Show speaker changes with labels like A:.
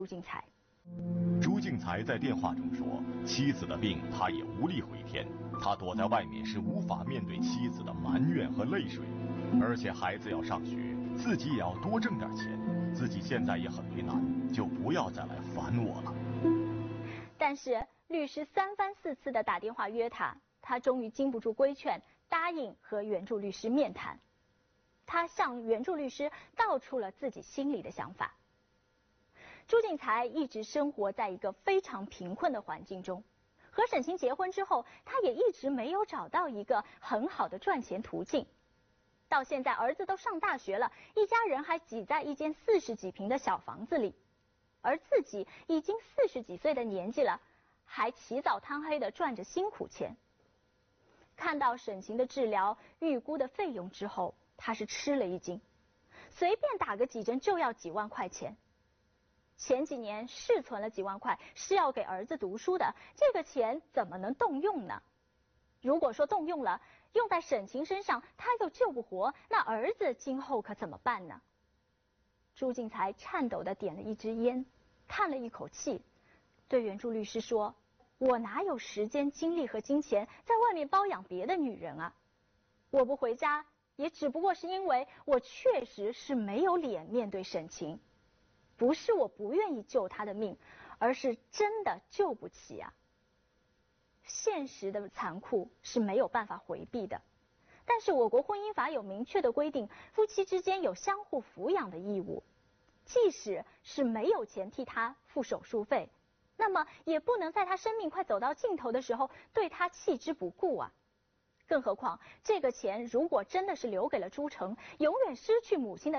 A: 朱敬才。
B: 朱敬才在电话中说，妻子的病他也无力回天，他躲在外面是无法面对妻子的埋怨和泪水，而且孩子要上学，自己也要多挣点钱，自己现在也很为难，就不要再来烦我了。
A: 但是律师3番4次的打电话约他，他终于经不住规劝，答应和原著律师面谈。他向原著律师道出了自己心里的想法。朱敬才一直生活在一个非常贫困的环境中，和沈晴结婚之后，他也一直没有找到一个很好的赚钱途径。到现在儿子都上大学了，一家人还挤在一间40几平的小房子里，而自己已经40几岁的年纪了，还起早贪黑的赚着辛苦钱。看到沈晴的治疗预估的费用之后，他是吃了一惊，随便打个几针就要几万块钱。前几年是存了几万块，是要给儿子读书的，这个钱怎么能动用呢？如果说动用了，用在沈晴身上，他又救不活，那儿子今后可怎么办呢？朱敬才颤抖地点了一支烟，叹了一口气，对原著律师说：“我哪有时间、精力和金钱在外面包养别的女人啊？我不回家，也只不过是因为我确实是没有脸面对沈晴。不是我不愿意救她的命，而是真的救不起啊。”现实的残酷是没有办法回避的，但是我国婚姻法有明确的规定，夫妻之间有相互抚养的义务。即使是没有钱替他付手术费，那么也不能在他生命快走到尽头的时候对他弃之不顾啊。更何况这个钱如果真的是留给了朱成，永远失去母亲的